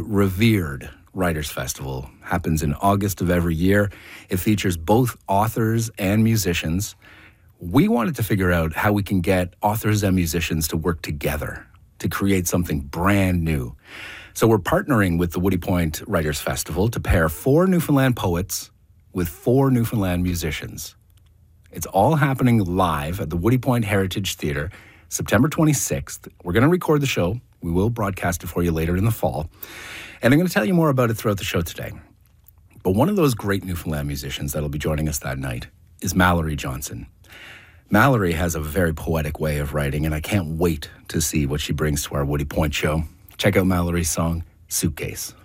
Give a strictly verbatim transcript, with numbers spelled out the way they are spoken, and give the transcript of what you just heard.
revered Writers' Festival. Happens in August of every year. It features both authors and musicians. We wanted to figure out how we can get authors and musicians to work together to create something brand new. So we're partnering with the Woody Point Writers' Festival to pair four Newfoundland poets with four Newfoundland musicians. It's all happening live at the Woody Point Heritage Theatre, September twenty-sixth. We're going to record the show. We will broadcast it for you later in the fall. And I'm going to tell you more about it throughout the show today. But one of those great Newfoundland musicians that'll be joining us that night is Mallory Johnson. Mallory has a very poetic way of writing, and I can't wait to see what she brings to our Woody Point show. Check out Mallory's song, Suitcase.